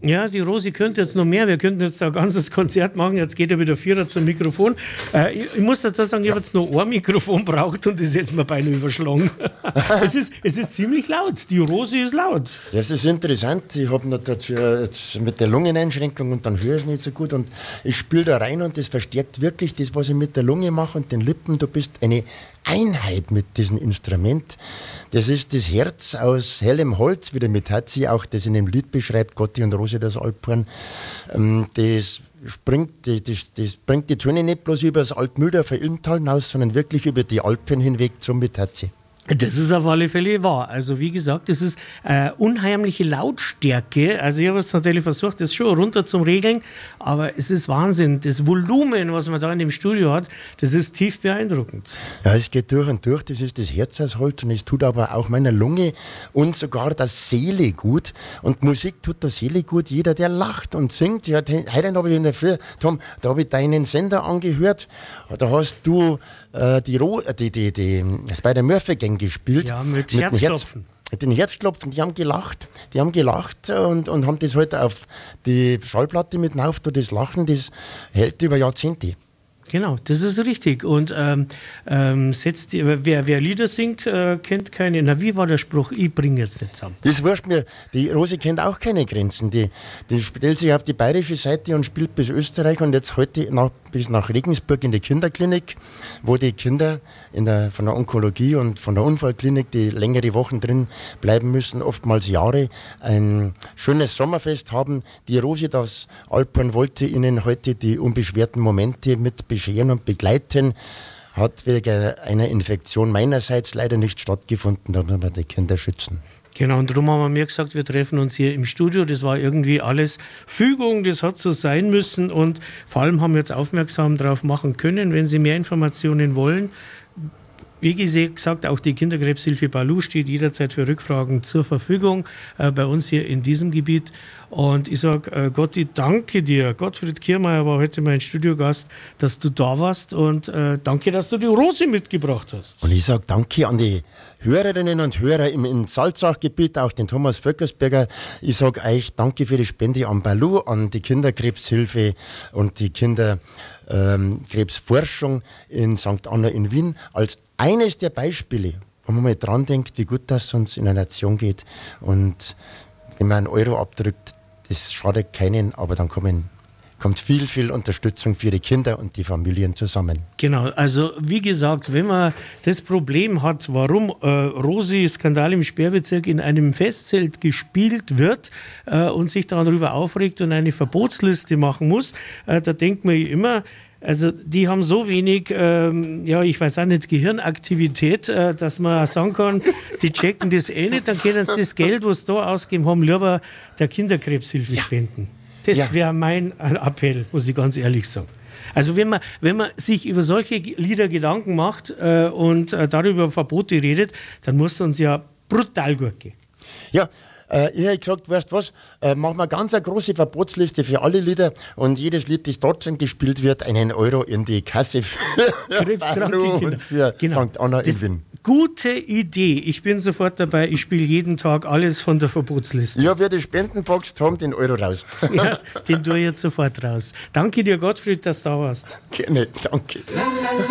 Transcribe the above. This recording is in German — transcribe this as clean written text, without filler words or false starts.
Ja, die Rosi könnte jetzt noch mehr. Wir könnten jetzt ein ganzes Konzert machen. Jetzt geht er wieder Vierer zum Mikrofon. Ich muss dazu sagen, ich habe jetzt noch ein Mikrofon braucht und das ist jetzt mal beinahe überschlagen. es ist ziemlich laut. Die Rosi ist laut. Das ist interessant. Ich habe natürlich jetzt mit der Lungeneinschränkung und dann höre ich es nicht so gut. Und ich spiele da rein und das verstärkt wirklich das, was ich mit der Lunge mache und den Lippen. Du bist eine Einheit mit diesem Instrument. Das ist das Herz aus hellem Holz, wie der Metazi auch das in dem Lied beschreibt, Gotti und Rose, das Alphorn. Das bringt die Töne nicht bloß über das Altmühldorfer Ilmtal hinaus, sondern wirklich über die Alpen hinweg zum Metazi. Das ist auf alle Fälle wahr. Also wie gesagt, das ist unheimliche Lautstärke. Also ich habe es tatsächlich versucht, das schon runter zum Regeln, aber es ist Wahnsinn. Das Volumen, was man da in dem Studio hat, das ist tief beeindruckend. Ja, es geht durch und durch, das ist das Herz aus Holz und es tut aber auch meiner Lunge und sogar der Seele gut. Und Musik tut der Seele gut, jeder, der lacht und singt. Ja, heute habe ich in der Früh, Tom, da habe ich deinen Sender angehört, da hast du das Spider-Murphy-Gang gespielt. Ja, mit Herzklopfen. Mit den Herzklopfen, die haben gelacht und haben das halt auf die Schallplatte mit drauf. Das Lachen, das hält über Jahrzehnte. Genau, das ist richtig. Und wer Lieder singt, kennt keine. Na, wie war der Spruch? Ich bringe jetzt nicht zusammen. Das wurscht mir. Die Rosi kennt auch keine Grenzen. Die stellt sich auf die bayerische Seite und spielt bis Österreich und jetzt heute bis nach Regensburg in die Kinderklinik, wo die Kinder von der Onkologie und von der Unfallklinik, die längere Wochen drin bleiben müssen, oftmals Jahre, ein schönes Sommerfest haben. Die Rosi, das Alphorn, wollte ihnen heute die unbeschwerten Momente mit bescheren und begleiten. Hat wegen einer Infektion meinerseits leider nicht stattgefunden, da müssen wir die Kinder schützen. Genau, und darum haben wir mir gesagt, wir treffen uns hier im Studio. Das war irgendwie alles Fügung, das hat so sein müssen und vor allem haben wir jetzt aufmerksam darauf machen können, wenn Sie mehr Informationen wollen. Wie gesagt, auch die Kinderkrebshilfe Balu steht jederzeit für Rückfragen zur Verfügung bei uns hier in diesem Gebiet. Und ich sage, Gotti, danke dir. Gottfried Kiermeier war heute mein Studiogast, dass du da warst und danke, dass du die Rosi mitgebracht hast. Und ich sage danke an die Hörerinnen und Hörer im Salzachgebiet, auch den Thomas Vöckersberger. Ich sage euch danke für die Spende an Balu, an die Kinderkrebshilfe und die Kinderkrebsforschung in St. Anna in Wien als eines der Beispiele, wo man mal dran denkt, wie gut das uns in einer Nation geht. Und wenn man einen Euro abdrückt, das schadet keinen, aber dann kommt viel Unterstützung für die Kinder und die Familien zusammen. Genau, also wie gesagt, wenn man das Problem hat, warum Rosi Skandal im Sperrbezirk in einem Festzelt gespielt wird und sich darüber aufregt und eine Verbotsliste machen muss, da denkt man immer, also die haben so wenig, ich weiß auch nicht, Gehirnaktivität, dass man sagen kann, die checken das eh nicht, dann können sie das Geld, was sie da ausgeben haben, lieber der Kinderkrebshilfe spenden. Das wäre mein Appell, muss ich ganz ehrlich sagen. Also wenn man sich über solche Lieder Gedanken macht und darüber Verbote redet, dann muss es uns ja brutal gut gehen. Ja. Ich habe gesagt, weißt du was, machen wir ganz eine große Verbotsliste für alle Lieder und jedes Lied, das dort schon gespielt wird, einen Euro in die Kasse für Krebskranke Kinder. Für St. Anna in Wien. Gute Idee. Ich bin sofort dabei. Ich spiele jeden Tag alles von der Verbotsliste. Ja, wer die Spendenbox haben, den Euro raus. Ja, den tue ich jetzt sofort raus. Danke dir, Gottfried, dass du da warst. Gerne, danke.